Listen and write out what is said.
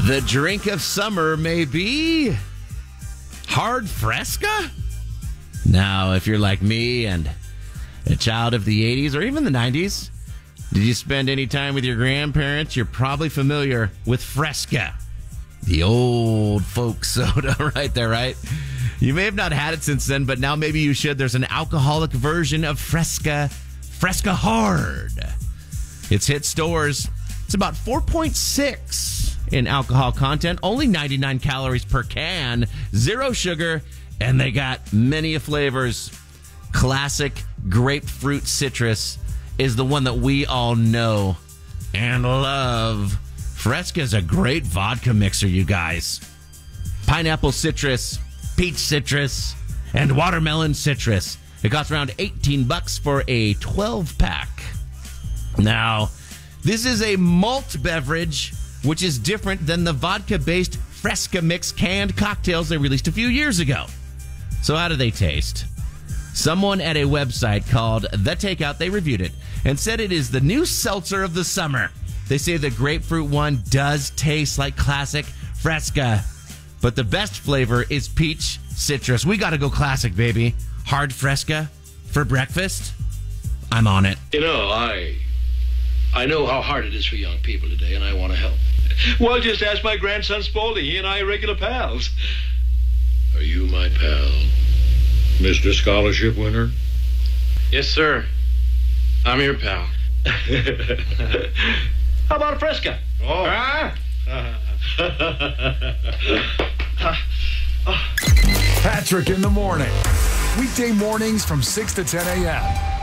The drink of summer may be hard Fresca? Now, if you're like me and a child of the 80s or even the 90s, did you spend any time with your grandparents? You're probably familiar with Fresca, the old folk soda right there, right? You may have not had it since then, but now maybe you should. There's an alcoholic version of Fresca Hard. It's hit stores. It's about 4.6 in alcohol content, only 99 calories per can, zero sugar, and they got many flavors. Classic grapefruit citrus is the one that we all know and love. Fresca is a great vodka mixer, you guys. Pineapple citrus, peach citrus, and watermelon citrus. It costs around $18 for a 12-pack. Now, this is a malt beverage, which is different than the vodka-based Fresca Mix canned cocktails they released a few years ago. So how do they taste? Someone at a website called The Takeout, they reviewed it and said it is the new seltzer of the summer. They say the grapefruit one does taste like classic Fresca, but the best flavor is peach citrus. We got to go classic, baby. Hard Fresca for breakfast. I'm on it. You know, I know how hard it is for young people today, and I want to help. Well, just ask my grandson Spaulding. He and I are regular pals. Are you my pal, Mr. Scholarship winner? Yes, sir. I'm your pal. How about a Fresca? Oh. Patrick in the morning. Weekday mornings from 6 to 10 a.m.